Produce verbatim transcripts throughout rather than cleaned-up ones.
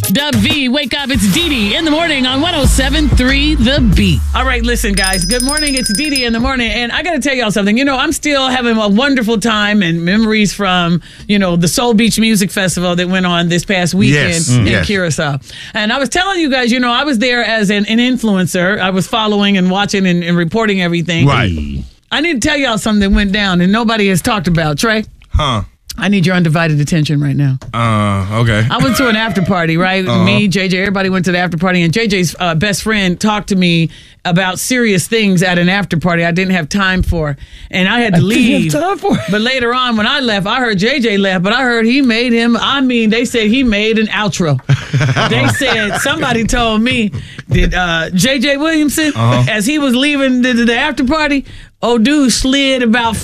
Dub V, wake up. It's Dee Dee in the morning on one oh seven point three The Beat. All right, listen, guys. Good morning. It's Dee Dee in the morning. And I got to tell y'all something. You know, I'm still having a wonderful time and memories from, you know, the Soul Beach Music Festival that went on this past weekend Yes, in yes. Curacao. And I was telling you guys, you know, I was there as an, an influencer. I was following and watching and, and reporting everything. Right. I need to tell y'all something that went down and nobody has talked about. Trey? Huh. I need your undivided attention right now. Uh, okay. I went to an after party, right? Uh-huh. Me, J J, everybody went to the after party, and J J's uh, best friend talked to me about serious things at an after party I didn't have time for, and I had to I leave. didn't have time for it. But later on, when I left, I heard J J left, but I heard he made him, I mean, they said he made an outro. They said, somebody told me that uh, J J Williamson, Uh-huh. as he was leaving the, the after party, old dude slid about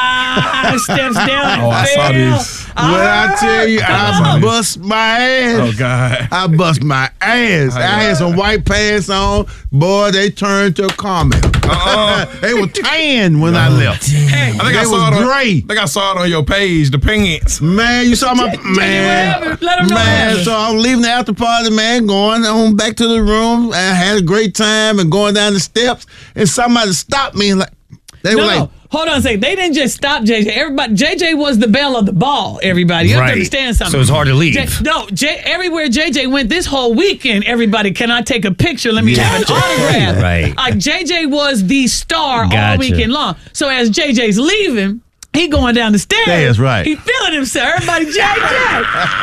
five steps down and Oh, I saw fell. this. When I tell you, I on. bust my ass. Oh, God. I bust my ass. I had some white pants on. Boy, they turned to caramel. Uh-uh. They were tan when I left. Hey, I think They I saw was it on, gray. I think I saw it on your page, the pants. Man, you saw my J- J- man. what happened? Let 'em know what Man, happened. so I'm leaving the after party, man, going on back to the room. I had a great time and going down the steps, and somebody stopped me and like they No, were like, no. Hold on a second. They didn't just stop J J. Everybody, J J was the belle of the ball. Everybody, you have to Right. understand something. So it's hard to leave. J- no, J, everywhere J J went this whole weekend, everybody, can I take a picture? Let me have an autograph. Right. Like J J was the star all Gotcha. weekend long. So as J J's leaving, he going down the stairs. That's right. He feeling himself. Everybody, J J,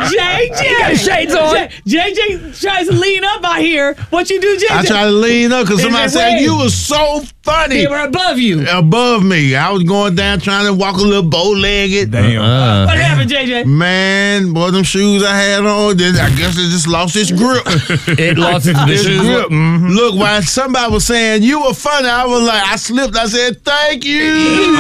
J J. He got shades on. J, J J tries to lean up out here. What you do, J J? I tried to lean up because They somebody said, said "Wait." you were so funny. They were above you. Above me. I was going down trying to walk a little bow-legged. Damn. Uh, What happened, J J? Man, boy, them shoes I had on, then I guess it just lost its grip. it lost its Its shoes. grip. Look, while somebody was saying, you were funny, I was like, I slipped. I said, thank you.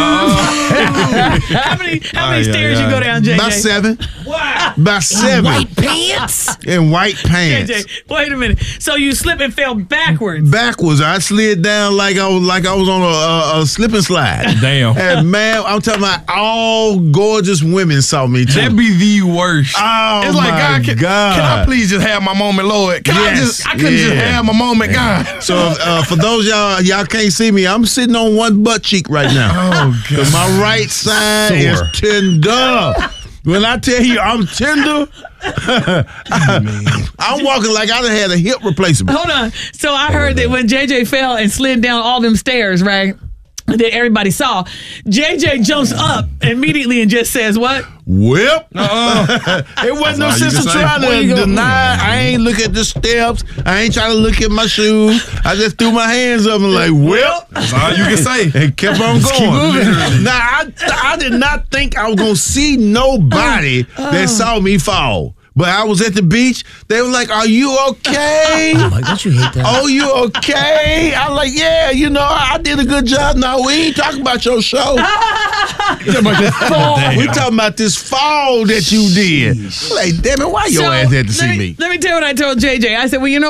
How many how many Ay, stairs ay, you go ay. down, J J? About seven. Wow. About seven. White pants. In white J pants. J, wait a minute. So you slip and fell backwards. Backwards. I slid down like I was like I was on a, a, a slip and slide. Damn. And man, I'm talking about all gorgeous women saw me too. That'd be the worst. Oh, it's like, my God, can, God. can I please just have my moment, Lord? Can I Yes, just, I couldn't just yeah. have my moment, God. So uh, for those y'all y'all can't see me, I'm sitting on one butt cheek right now. Oh, God. My right side Sore. is tender. When I tell you I'm tender, I'm walking like I done had a hip replacement. Hold on. So I heard that when J J fell and slid down all them stairs, right? That everybody saw, J J jumps up immediately and just says, "What?" Whip. Uh-uh. It wasn't no That's all you sense of can say. trying Where to you go? deny. I ain't look at the steps. I ain't trying to look at my shoes. I just threw my hands up and like, whip. That's all you can say. And kept on Just keep going. moving. Now, I, I did not think I was going to see nobody that saw me fall. But I was at the beach. They were like, are you okay? Like, don't you hate that? Oh, you okay? I was like, yeah, you know, I did a good job. No, we ain't talking about your show. We talking about this fall that you did. I'm like, damn it, why your So, ass had to let see me, me? Let me tell you what I told J J. I said, "Well, you know."